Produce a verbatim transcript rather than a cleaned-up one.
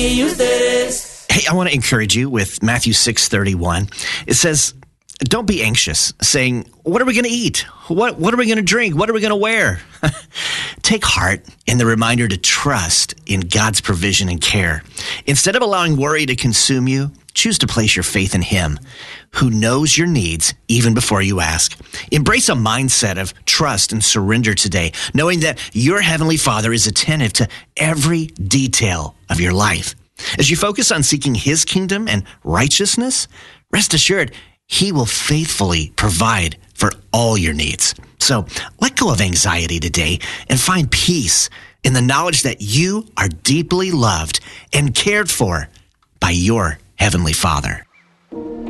y ustedes. Hey, I want to encourage you with Matthew six thirty-one. It says, don't be anxious, saying, what are we going to eat? What, what are we going to drink? What are we going to wear? Take heart in the reminder to trust in God's provision and care. Instead of allowing worry to consume you, choose to place your faith in Him, who knows your needs even before you ask. Embrace a mindset of trust and surrender today, knowing that your Heavenly Father is attentive to every detail of your life. As you focus on seeking His kingdom and righteousness, rest assured, He will faithfully provide for all your needs. So let go of anxiety today and find peace in the knowledge that you are deeply loved and cared for by your Heavenly Father.